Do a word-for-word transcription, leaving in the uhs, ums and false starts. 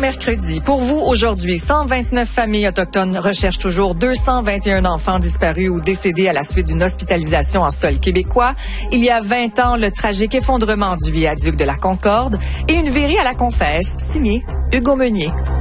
mercredi. Pour vous, aujourd'hui, cent vingt-neuf familles autochtones recherchent toujours deux cent vingt et un enfants disparus ou décédés à la suite d'une hospitalisation en sol québécois. Il y a vingt ans, le tragique effondrement du viaduc de la Concorde et une virée à la confesse, signé Hugo Meunier.